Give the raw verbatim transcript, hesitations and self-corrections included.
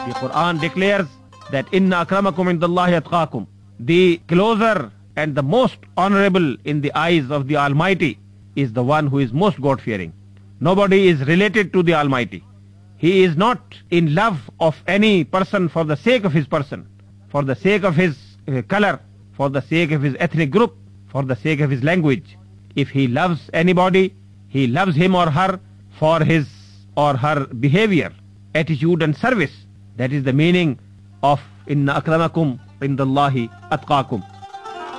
The Quran declares that inna akramakum indallahi atqakum. The closer and the most honorable in the eyes of the Almighty is the one who is most God-fearing. Nobody is related to the Almighty. He is not in love of any person for the sake of his person, for the sake of his uh, color, for the sake of his ethnic group, for the sake of his language. If he loves anybody, he loves him or her for his or her behavior, attitude and service. That is the meaning of inna akramakum indallahi atqakum.